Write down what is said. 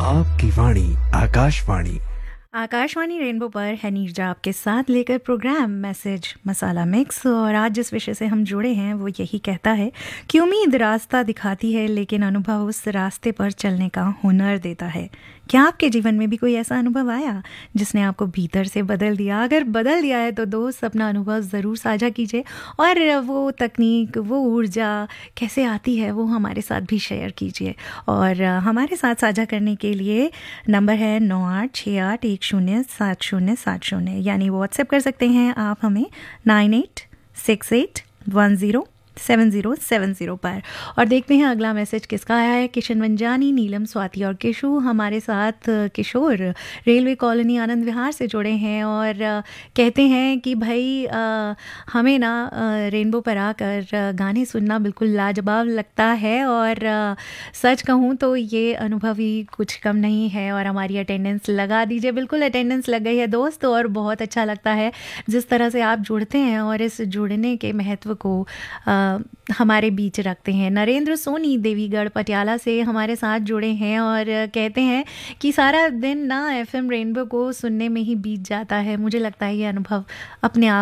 आपकी वाणी आकाशवाणी। आकाशवाणी रेनबो पर है नीरजा आपके साथ लेकर प्रोग्राम मैसेज मसाला मिक्स। और आज जिस विषय से हम जुड़े हैं वो यही कहता है कि उम्मीद रास्ता दिखाती है लेकिन अनुभव उस रास्ते पर चलने का हुनर देता है। क्या आपके जीवन में भी कोई ऐसा अनुभव आया जिसने आपको भीतर से बदल दिया? अगर बदल दिया है तो दोस्त अपना अनुभव ज़रूर साझा कीजिए और वो तकनीक, वो ऊर्जा कैसे आती है वो हमारे साथ भी शेयर कीजिए। और हमारे साथ साझा करने के लिए नंबर है 9868107070, यानी व्हाट्सएप कर सकते हैं आप हमें 9868107070 पर। और देखते हैं अगला मैसेज किसका आया है। किशन मंजानी, नीलम, स्वाति और किशु हमारे साथ। किशोर रेलवे कॉलोनी आनंद विहार से जुड़े हैं और कहते हैं कि भाई हमें ना रेनबो पर आकर गाने सुनना बिल्कुल लाजवाब लगता है। और सच कहूँ तो ये अनुभव ही कुछ कम नहीं है। और हमारी अटेंडेंस लगा दीजिए। बिल्कुल अटेंडेंस लग गई है दोस्त। और बहुत अच्छा लगता है जिस तरह से आप जुड़ते हैं और इस जुड़ने के महत्व को हमारे बीच रखते हैं। नरेंद्र सोनी देवीगढ़ पटियाला से हमारे साथ जुड़े हैं और कहते हैं कि सारा दिन ना एफएम रेनबो को सुनने में ही बीत जाता है। मुझे लगता है ये अनुभव अपने आप